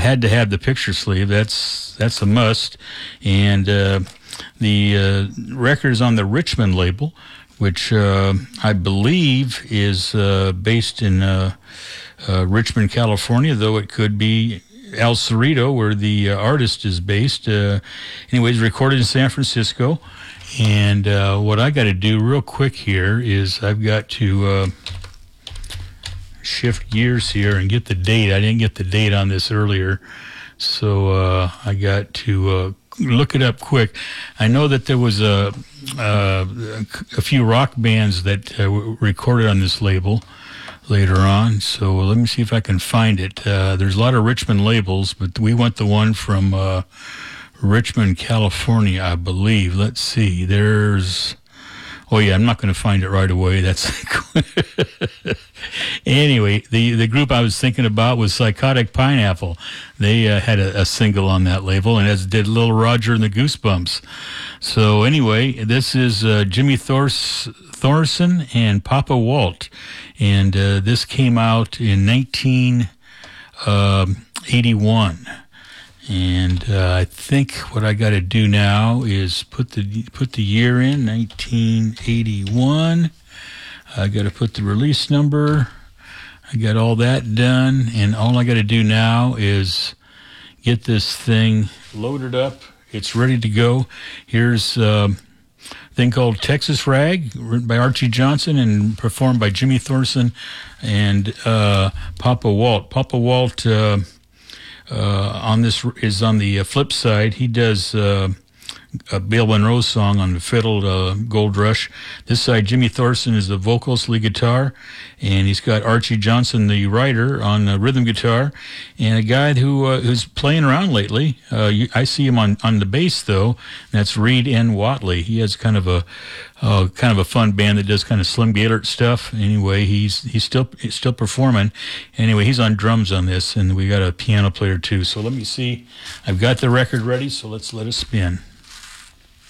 had to have the picture sleeve. That's a must. And the record is on the Richmond label, which I believe is based in Richmond, California, though it could be El Cerrito, where the artist is based. Anyways, recorded in San Francisco. And what I got to do real quick here is I've got to shift gears here and get the date. I didn't get the date on this earlier, so I got to look it up quick. I know that there was a few rock bands that recorded on this label later on, so let me see if I can find it. There's a lot of Richmond labels, but we went the one from Richmond, California, I believe. Let's see. Oh yeah, I'm not going to find it right away. That's anyway. The group I was thinking about was Psychotic Pineapple. They had a single on that label, and as did Little Roger and the Goosebumps. So anyway, this is Jimmy Thorson and Papa Walt, and this came out in 1981. And I think what I got to do now is put the year in, 1981. I got to put the release number. I got all that done, and all I got to do now is get this thing loaded up. It's ready to go. Here's a thing called Texas Rag, written by Archie Johnson and performed by Jimmy Thorson and Papa Walt. Papa Walt on this is on the flip side. He does a Bill Monroe song on the fiddle, Gold Rush. This side, Jimmy Thorson is the vocals, lead guitar, and he's got Archie Johnson, the writer, on rhythm guitar, and a guy who's playing around lately. I see him on the bass though. And that's Reed N. Watley. He has kind of a fun band that does kind of Slim Gaillard stuff. Anyway, he's still performing. Anyway, he's on drums on this, and we got a piano player too. So let me see. I've got the record ready, so let's let it spin.